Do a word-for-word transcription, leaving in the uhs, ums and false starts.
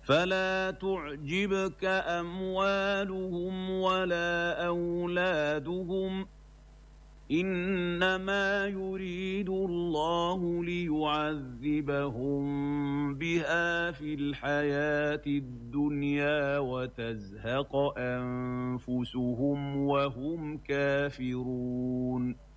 فلا تعجبك أموالهم ولا أولادهم، إنما يريد الله ليعذبهم بها في الحياة الدنيا وتزهق أنفسهم وهم كافرون.